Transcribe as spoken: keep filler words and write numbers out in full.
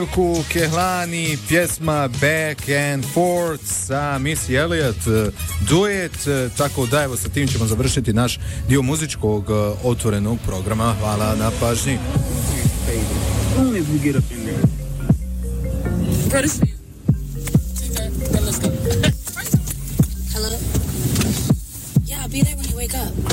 Kehlani, pjesma Back and Forth sa Missy Elliott, duet, tako da evo sa tim ćemo završiti naš dio muzičkog otvorenog programa. Hvala na pažnji. Hello? Yeah, I'll be there when you wake up.